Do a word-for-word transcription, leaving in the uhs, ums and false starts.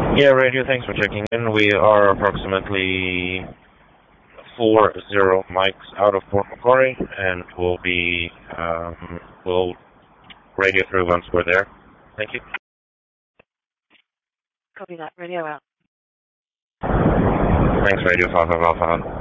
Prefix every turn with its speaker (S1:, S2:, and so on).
S1: Yeah, radio, thanks for checking in. We are approximately four zero mics out of Port Macquarie, and we'll be, um, we'll radio through once we're there. Thank you.
S2: Copy that. Radio out.
S1: Thanks, Radio five five Alpha.